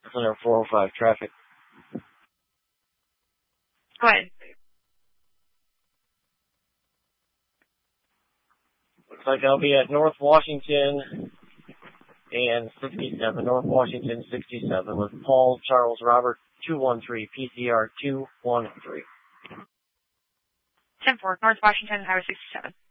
Center 405 traffic. Go ahead. Looks like I'll be at North Washington and 67, North Washington 67 with Paul Charles Robert 213, PCR 213. 10-4, North Washington, Highway 67.